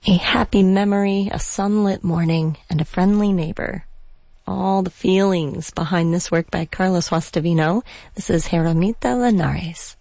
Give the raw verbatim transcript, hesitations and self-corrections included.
A happy memory, a sunlit morning, and a friendly neighbor. All the feelings behind this work by Carlos Guastavino. This is Jeramita Linares.